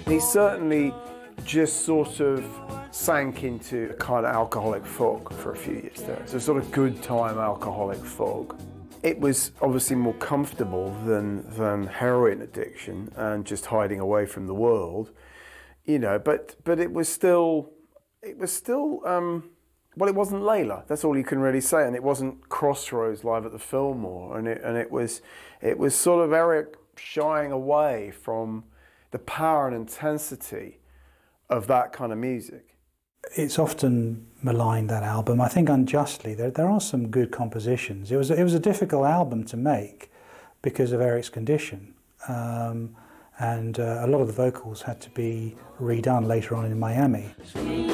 He certainly just sort of sank into a kind of alcoholic fog for a few years there. So sort of good time alcoholic fog. It was obviously more comfortable than heroin addiction and just hiding away from the world, you know. But it was still well, it wasn't Layla. That's all you can really say, and it wasn't Crossroads live at the Fillmore, and it was sort of Eric shying away from the power and intensity of that kind of music. It's often maligned, that album. I think unjustly. There are some good compositions. It was a difficult album to make because of Eric's condition, and a lot of the vocals had to be redone later on in Miami.